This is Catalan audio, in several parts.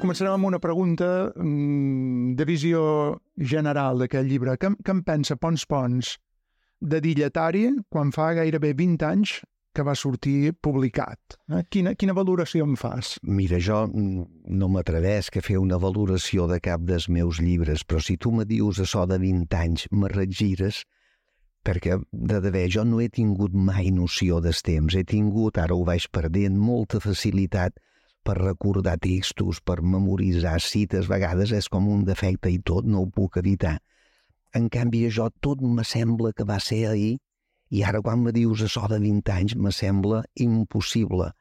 Començarem amb una pregunta de visió general d'aquest llibre. Què en pensa Pons Pons de Dilletari quan fa gairebé 20 anys que va sortir publicat? Quina valoració em fas? Mira, jo no m'atrevesc a fer una valoració de cap dels meus llibres, però si tu me dius això de 20 anys, me regires, perquè de debò jo no he tingut mai noció dels temps. He tingut, ara ho vaig perdent, molta facilitat per recordar textos, per memoritzar cites. A vegades és com un defecte i tot, no ho puc evitar. En canvi, això tot me sembla que va ser ahir, i ara quan me dius això de 20 anys me sembla impossible.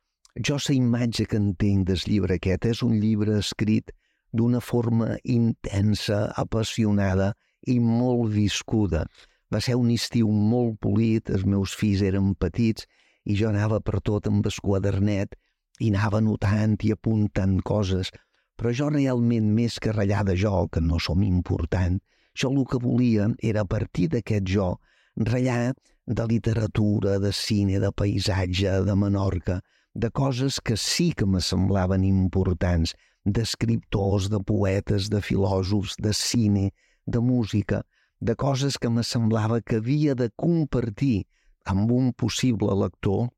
Jo la imatge que entenc del llibre aquest és un llibre escrit d'una forma intensa, apassionada i molt viscuda. Va ser un estiu molt polit, els meus fills eren petits i jo anava per tot amb el quadernet i anava notant i apuntant coses, però jo realment, més que ratllar de jo, que no som important, jo el que volia era a partir d'aquest jo ratllar de literatura, de cine, de paisatge, de Menorca, de coses que sí que me semblaven importants, d'escriptors, de poetes, de filòsofs, de cine, de música, de coses que me semblava que havia de compartir amb un possible lector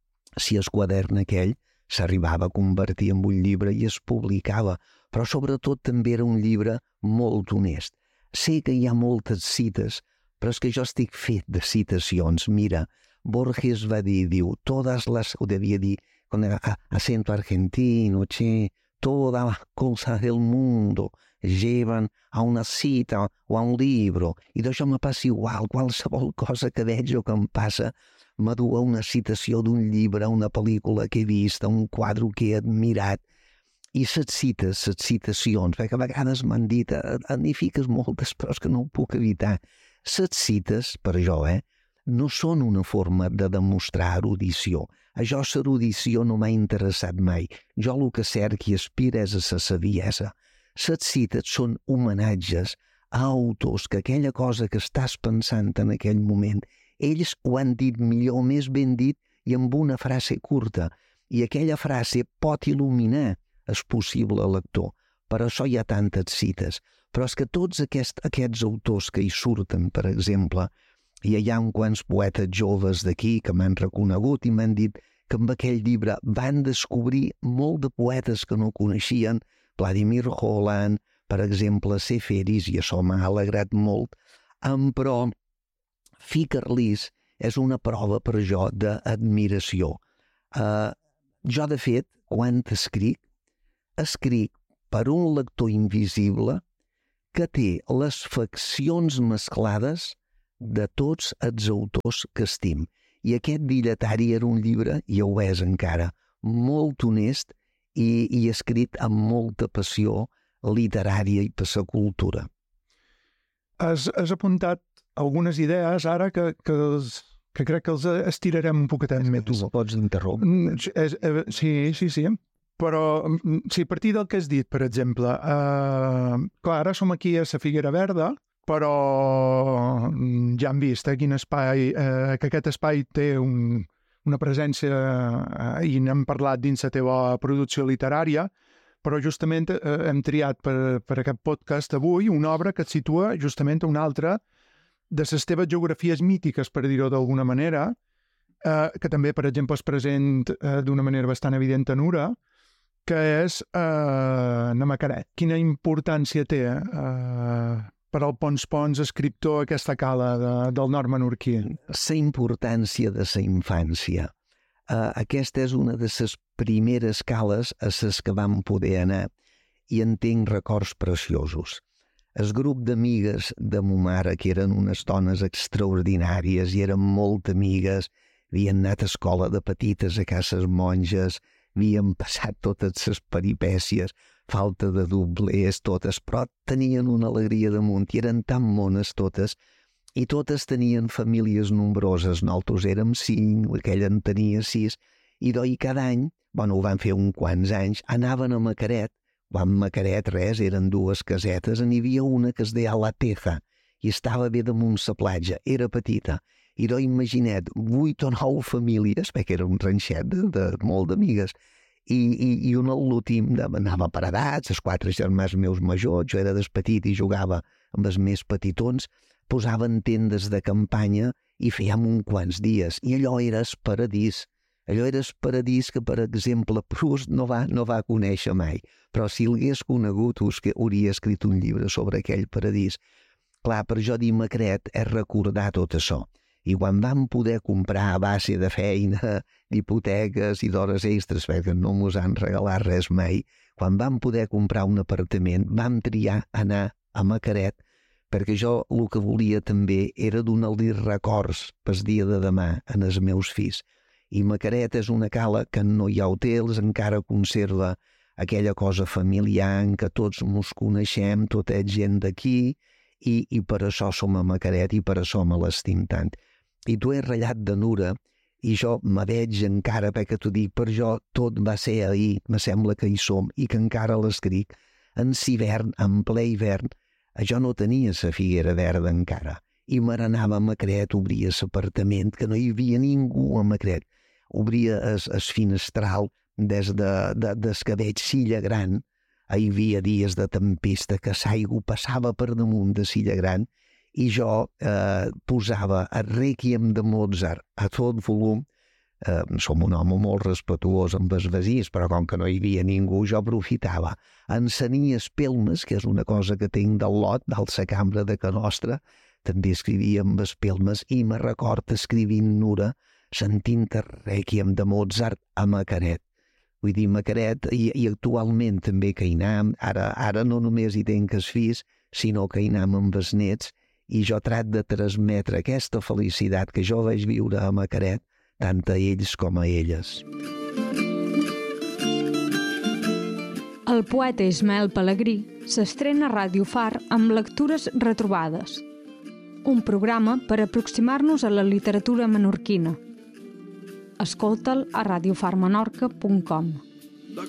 si el quadern aquell s'arribava a convertir en un llibre i es publicava, però sobretot també era un llibre molt honest. Sé que hi ha moltes cites, però és que jo estic fet de citacions. Mira, Borges va dir, diu, todas las, ho devia dir, con el acento argentino, che, todas las cosas del mundo llevan a una cita o a un libro, i d'això me passa igual, qualsevol cosa que veig o que em passa m'aduu a una citació d'un llibre, a una pel·lícula que he vist, a un quadre que he admirat. I les cites, les citacions, perquè a vegades m'han dit, n'hi fiques moltes, però és que no ho puc evitar. Les cites, per jo, no són una forma de demostrar erudició. A jo l'erudició no m'ha interessat mai. Jo el que cerco i aspiro és a la saviesa. Les cites són homenatges a autors que aquella cosa que estàs pensant en aquell moment ells ho han dit millor, més ben dit i amb una frase curta. I aquella frase pot il·luminar el possible lector. Per això hi ha tantes cites. Però és que tots aquests autors que hi surten, per exemple, i hi ha uns quants poetes joves d'aquí que m'han reconegut i m'han dit que amb aquell llibre van descobrir molt de poetes que no coneixien, Vladimir Holland, per exemple, Seferis, i això m'ha alegrat molt, però Ficarlís és una prova per jo d'admiració. Jo, de fet, quan escric per un lector invisible que té les faccions mesclades de tots els autors que estim. I aquest Dilletari era un llibre, i ho és encara, molt honest i escrit amb molta passió literària i per la cultura. Has apuntat algunes idees ara que crec que els estirarem un poquetet més. Tu pots interrompre. Sí. Però, sí, a partir del que has dit, per exemple, clar, ara som aquí a la Figuera Verda, però ja hem vist quin espai, que aquest espai té una presència, i n'hem parlat dins la teva producció literària, però justament hem triat per aquest podcast avui una obra que et situa justament a una altra de les teves geografies mítiques, per dir-ho d'alguna manera, que també, per exemple, és present d'una manera bastant evident a Nura, que és Namaquaret. Quina importància té per al Pons Pons, escriptor, aquesta cala del nord menorquí? La importància de la infància. Aquesta és una de les primeres cales a les que vam poder anar i en tinc records preciosos. El grup d'amigues de mo mare, que eren unes dones extraordinàries i eren molt amigues, havien anat a escola de petites a cases monges, havien passat totes les peripècies, falta de doblers, totes, però tenien una alegria damunt i eren tan mones totes, i totes tenien famílies nombroses. Nosaltres érem 5, aquella en tenia 6, i cada any, ho van fer uns quants anys, anaven a Macaret. Quan Macaret res, eren 2 casetes, n'hi havia una que es deia La Teja, i estava bé damunt la platja, era petita. I imagina't, 8 o 9 famílies, perquè era un ranxet de molt d'amigues, I l'últim anava per edats, els 4 germans meus majors, jo era despetit i jugava amb els més petitons, posaven tendes de campanya i fèiem uns quants dies, i allò era el paradís. Allò era el paradís que, per exemple, Proust no va conèixer mai, però si l'hagués conegut hauria escrit un llibre sobre aquell paradís. Clar, per jo dir Macret és recordar tot això. I quan vam poder comprar a base de feina, d'hipoteques i d'hores extres, perquè no mos han regalat res mai, quan vam poder comprar un apartament, vam triar anar a Macaret, perquè jo el que volia també era donar-li records pel dia de demà en els meus fills. I Macaret és una cala que no hi ha hotels, encara conserva aquella cosa familiar en què tots mos coneixem, tota és gent d'aquí, i per això som a Macaret i per això me l'estim tant. I tu has ratllat de Nura i jo me veig encara, perquè t'ho dic, per jo tot va ser ahir, me sembla que hi som i que encara l'escric. En hivern, en ple hivern, jo no tenia la figuera verda encara i me n'anava a Macret, obria l'apartament, que no hi havia ningú a Macret. Obria el finestral des que veig Silla Gran. Hi havia dies de tempesta que l'aigua passava per damunt de Silla Gran i jo posava el Requiem de Mozart a tot volum. Som un home molt respetuós amb els veïns, però com que no hi havia ningú, jo aprofitava. Ensenia espelmes, que és una cosa que tinc del lot, de la cambra de Can Nostra, també escrivia amb espelmes, i me record escrivint Nura, sentint el Requiem de Mozart a Macaret. Vull dir, Macaret, i actualment també que hi anem, ara no només hi tenc els fills, sinó que hi anem amb els nets, i jo trat de transmetre aquesta felicitat que jo vaig viure a Macaret, tant a ells com a elles. El poeta Ismael Pelegrí s'estrena a Ràdio Far amb Lectures retrobades, un programa per aproximar-nos a la literatura menorquina. Escolta'l a radiofarmenorca.com.